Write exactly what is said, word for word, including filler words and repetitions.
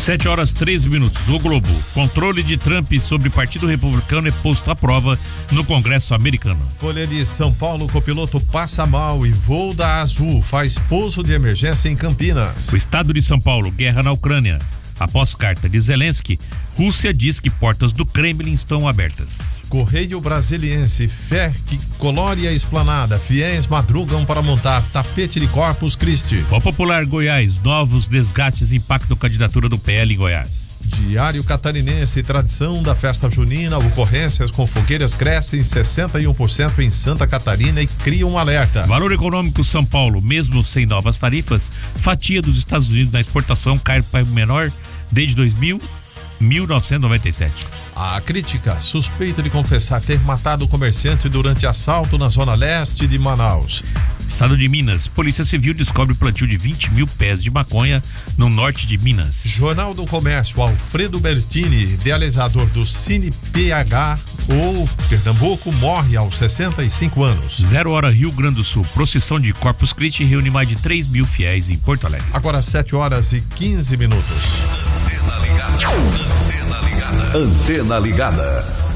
sete horas treze minutos. O Globo. Controle de Trump sobre o Partido Republicano é posto à prova no Congresso americano. Folha de São Paulo, copiloto passa mal e voo da Azul faz pouso de emergência em Campinas. O estado de São Paulo, guerra na Ucrânia. Após carta de Zelensky, Rússia diz que portas do Kremlin estão abertas. Correio Brasiliense, fé que colore a esplanada, fiéis madrugam para montar tapete de Corpus Christi. O Popular Goiás, novos desgastes impactam a candidatura do P L em Goiás. Diário Catarinense, tradição da festa junina, ocorrências com fogueiras crescem sessenta e um por cento em Santa Catarina e criam um alerta. Valor econômico São Paulo, mesmo sem novas tarifas, fatia dos Estados Unidos na exportação cai para o menor desde dois mil, mil novecentos e noventa e sete. A crítica, suspeito de confessar ter matado o comerciante durante assalto na zona leste de Manaus. Estado de Minas, Polícia Civil descobre plantio de vinte mil pés de maconha no norte de Minas. Jornal do Comércio, Alfredo Bertini, idealizador do Cine P H ou Pernambuco, morre aos sessenta e cinco anos. Zero hora Rio Grande do Sul, procissão de Corpus Christi reúne mais de três mil fiéis em Porto Alegre. Agora sete horas e quinze minutos. Antena ligada. Antena ligada. Antena ligada.